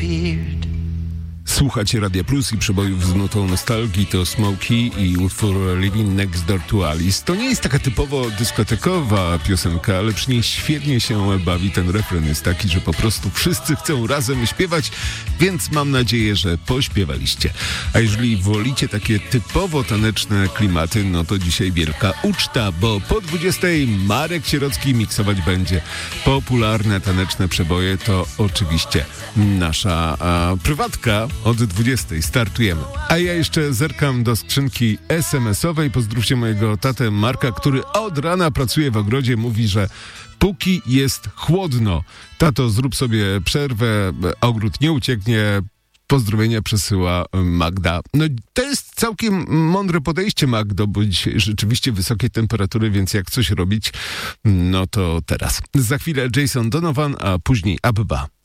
disappeared. Słuchacie Radia Plus i przebojów z nutą nostalgii. To Smokey i utwór Living Next Door to Alice. To nie jest taka typowo dyskotekowa piosenka, ale przy niej świetnie się bawi. Ten refren jest taki, że po prostu wszyscy chcą razem śpiewać, więc mam nadzieję, że pośpiewaliście. A jeżeli wolicie takie typowo taneczne klimaty, no to dzisiaj wielka uczta, bo po 20 Marek Sierocki miksować będzie popularne taneczne przeboje. To oczywiście nasza prywatka. Od 20 startujemy. A ja jeszcze zerkam do skrzynki SMS-owej. Pozdrówcie mojego tatę Marka, który od rana pracuje w ogrodzie. Mówi, że póki jest chłodno. Tato, zrób sobie przerwę, ogród nie ucieknie. Pozdrowienia przesyła Magda. No to jest całkiem mądre podejście, Magdo, bo dzisiaj rzeczywiście wysokie temperatury, więc jak coś robić, no to teraz. Za chwilę Jason Donovan, a później Abba.